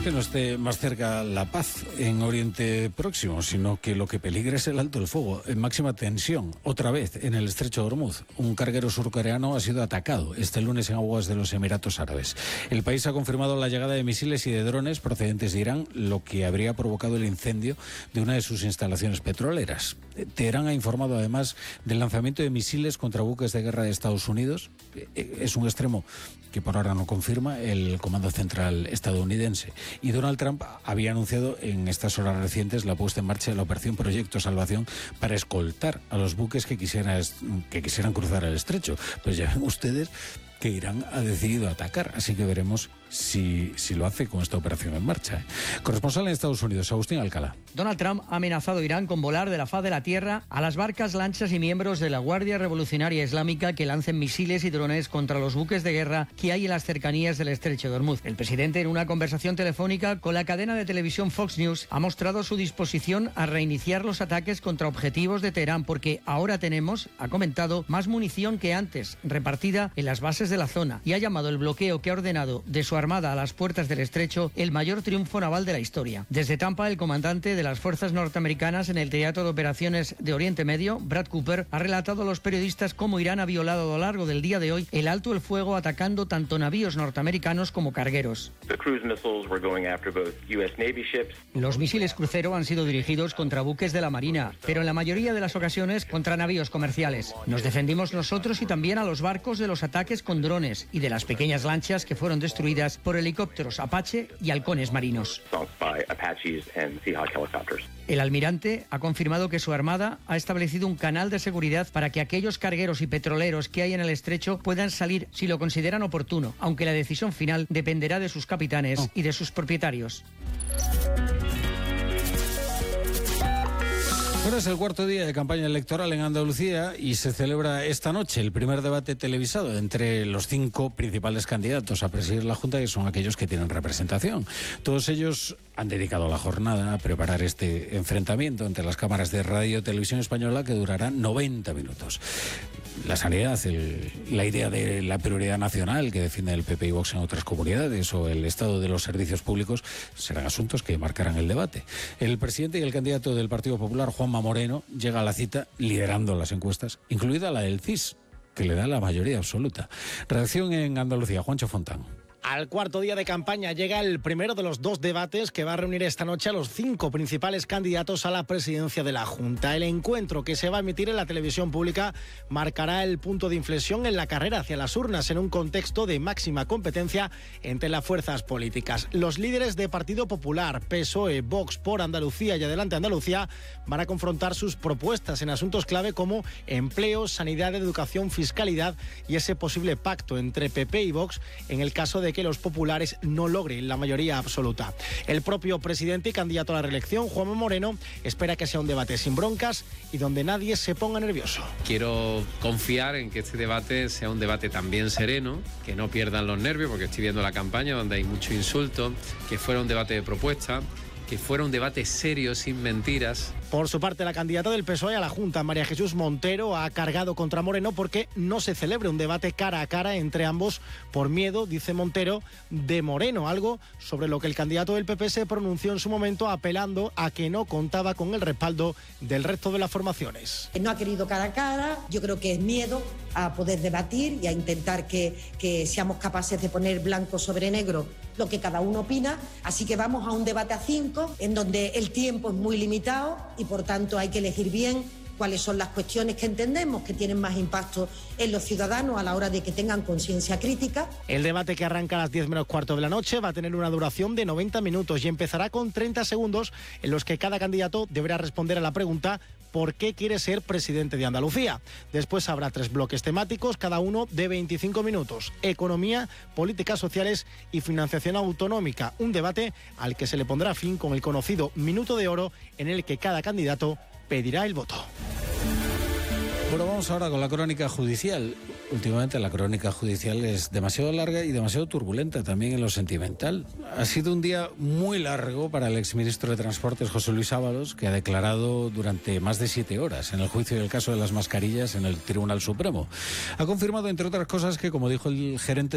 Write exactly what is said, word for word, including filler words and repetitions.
que no esté más cerca la paz en Oriente Próximo, sino que lo que peligra es el alto el fuego en máxima tensión. Otra vez en el estrecho de Hormuz, un carguero surcoreano ha sido atacado este lunes en aguas de los Emiratos Árabes. El país ha confirmado la llegada de misiles y de drones procedentes de Irán, lo que habría provocado el incendio de una de sus instalaciones petroleras. Teherán ha informado además del lanzamiento de misiles contra buques de guerra de Estados Unidos. Es un extremo que por ahora no confirma el Comando Central estadounidense. Y Donald Trump había anunciado en estas horas recientes la puesta en marcha de la Operación Proyecto Salvación para escoltar a los buques que quisieran, que quisieran cruzar el estrecho. Pues ya ven ustedes que Irán ha decidido atacar, así que veremos si, si lo hace con esta operación en marcha. Corresponsal en Estados Unidos, Agustín Alcalá. Donald Trump ha amenazado a Irán con volar de la faz de la tierra a las barcas, lanchas y miembros de la Guardia Revolucionaria Islámica que lancen misiles y drones contra los buques de guerra que hay en las cercanías del estrecho de Hormuz. El presidente, en una conversación telefónica con la cadena de televisión Fox News, ha mostrado su disposición a reiniciar los ataques contra objetivos de Teherán porque ahora tenemos, ha comentado, más munición que antes, repartida en las bases de la zona, y ha llamado el bloqueo que ha ordenado de su armada a las puertas del estrecho el mayor triunfo naval de la historia. Desde Tampa, el comandante de las fuerzas norteamericanas en el Teatro de Operaciones de Oriente Medio, Brad Cooper, ha relatado a los periodistas cómo Irán ha violado a lo largo del día de hoy el alto el fuego, atacando tanto navíos norteamericanos como cargueros. Los misiles crucero han sido dirigidos contra buques de la Marina, pero en la mayoría de las ocasiones contra navíos comerciales. Nos defendimos nosotros y también a los barcos de los ataques con drones y de las pequeñas lanchas que fueron destruidas por helicópteros Apache y halcones marinos. El almirante ha confirmado que su armada ha establecido un canal de seguridad para que aquellos cargueros y petroleros que hay en el estrecho puedan salir si lo consideran oportuno, aunque la decisión final dependerá de sus capitanes oh. y de sus propietarios. Bueno, es el cuarto día de campaña electoral en Andalucía y se celebra esta noche el primer debate televisado entre los cinco principales candidatos a presidir la Junta, que son aquellos que tienen representación. Todos ellos han dedicado la jornada a preparar este enfrentamiento entre las cámaras de Radio y Televisión Española, que durará noventa minutos. La sanidad, el, la idea de la prioridad nacional que defiende el P P y Vox en otras comunidades, o el estado de los servicios públicos, serán asuntos que marcarán el debate. El presidente y el candidato del Partido Popular, Juanma Moreno, llega a la cita liderando las encuestas, incluida la del C I S, que le da la mayoría absoluta. Redacción en Andalucía, Juancho Fontán. Al cuarto día de campaña llega el primero de los dos debates que va a reunir esta noche a los cinco principales candidatos a la presidencia de la Junta. El encuentro, que se va a emitir en la televisión pública, marcará el punto de inflexión en la carrera hacia las urnas en un contexto de máxima competencia entre las fuerzas políticas. Los líderes de Partido Popular, P S O E, Vox, Por Andalucía y Adelante Andalucía van a confrontar sus propuestas en asuntos clave como empleo, sanidad, educación, fiscalidad y ese posible pacto entre P P y Vox en el caso de que los populares no logren la mayoría absoluta. El propio presidente y candidato a la reelección, Juanma Moreno, espera que sea un debate sin broncas y donde nadie se ponga nervioso. Quiero confiar en que este debate sea un debate también sereno, que no pierdan los nervios, porque estoy viendo la campaña donde hay mucho insulto, que fuera un debate de propuesta, que fuera un debate serio, sin mentiras. Por su parte, la candidata del P S O E a la Junta, María Jesús Montero, ha cargado contra Moreno porque no se celebre un debate cara a cara entre ambos por miedo, dice Montero, de Moreno, algo sobre lo que el candidato del P P se pronunció en su momento, apelando a que no contaba con el respaldo del resto de las formaciones. No ha querido cara a cara, yo creo que es miedo a poder debatir y a intentar que, que seamos capaces de poner blanco sobre negro lo que cada uno opina, así que vamos a un debate a cinco, en donde el tiempo es muy limitado y por tanto hay que elegir bien cuáles son las cuestiones que entendemos que tienen más impacto en los ciudadanos a la hora de que tengan conciencia crítica. El debate, que arranca a las diez menos cuarto de la noche, va a tener una duración de noventa minutos y empezará con treinta segundos en los que cada candidato deberá responder a la pregunta ¿por qué quiere ser presidente de Andalucía? Después habrá tres bloques temáticos, cada uno de veinticinco minutos. Economía, políticas sociales y financiación autonómica. Un debate al que se le pondrá fin con el conocido minuto de oro, en el que cada candidato pedirá el voto. Bueno, vamos ahora con la crónica judicial. Últimamente la crónica judicial es demasiado larga y demasiado turbulenta también en lo sentimental. Ha sido un día muy largo para el exministro de Transportes, José Luis Ábalos, que ha declarado durante más de siete horas en el juicio del caso de las mascarillas en el Tribunal Supremo. Ha confirmado, entre otras cosas, que, como dijo el gerente